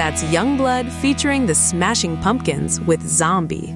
That's Youngblood featuring the Smashing Pumpkins with Zombie.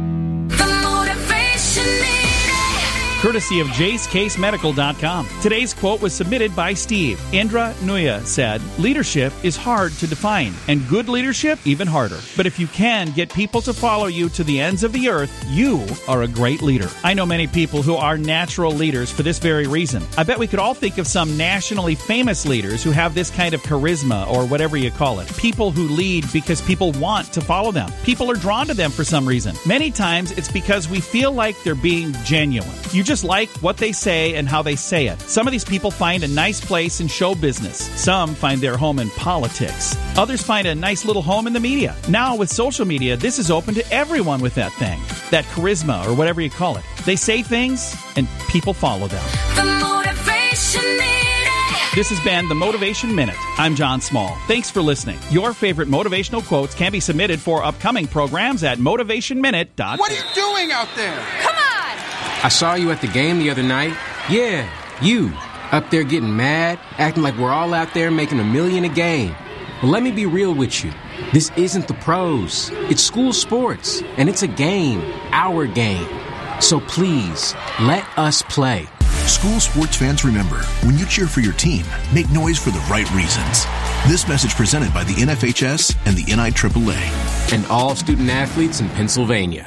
Courtesy of JaceCaseMedical.com. Today's quote was submitted by Steve. Indra Nuya said, "Leadership is hard to define, and good leadership even harder. But if you can get people to follow you to the ends of the earth, you are a great leader." I know many people who are natural leaders for this very reason. I bet we could all think of some nationally famous leaders who have this kind of charisma, or whatever you call it. People who lead because people want to follow them. People are drawn to them for some reason. Many times it's because we feel like they're being genuine. You just like what they say and how they say it. Some of these people find a nice place in show business. Some find their home in politics. Others find a nice little home in the media. Now with social media, this is open to everyone with that thing, that charisma or whatever you call it. They say things and people follow them. The Motivation Minute. This has been the Motivation Minute. I'm John Small. Thanks for listening. Your favorite motivational quotes can be submitted for upcoming programs at motivationminute.com. What are you doing out there? Come on! I saw you at the game the other night. Yeah, you. Up there getting mad, acting like we're all out there making $1 million a game. Well, let me be real with you. This isn't the pros. It's school sports, and it's a game, our game. So please, let us play. School sports fans, remember, when you cheer for your team, make noise for the right reasons. This message presented by the NFHS and the NIAAA. And all student athletes in Pennsylvania.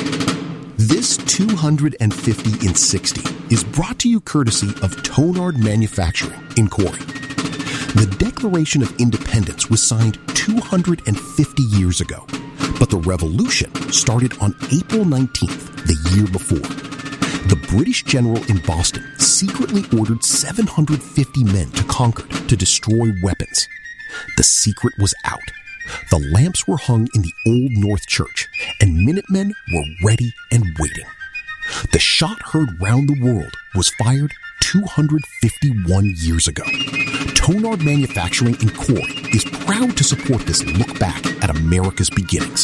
This 250 in 60 is brought to you courtesy of Tonard Manufacturing in Corey. The Declaration of Independence was signed 250 years ago, but the revolution started on April 19th, the year before. The British general in Boston secretly ordered 750 men to Concord to destroy weapons. The secret was out. The lamps were hung in the Old North Church, and Minutemen were ready and waiting. The shot heard round the world was fired 251 years ago. Tonard Manufacturing in Corey is proud to support this look back at America's beginnings.